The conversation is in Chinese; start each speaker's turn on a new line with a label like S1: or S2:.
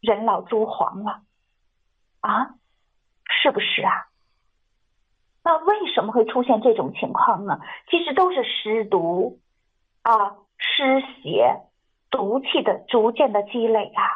S1: 人老珠黄了啊，是不是啊？那为什么会出现这种情况呢？其实都是湿毒啊、湿邪、毒气的逐渐的积累啊。